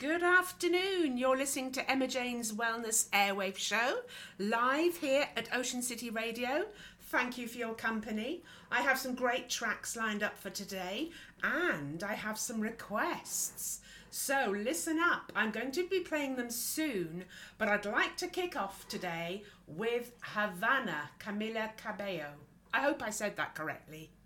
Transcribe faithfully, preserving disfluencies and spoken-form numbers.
Good afternoon. You're listening to Emma Jane's Wellness Airwave Show, live here at Ocean City Radio. Thank you for your company. I have some great tracks lined up for today, and I have some requests. So listen up. I'm going to be playing them soon, but I'd like to kick off today with Havana, Camila Cabello. I hope I said that correctly.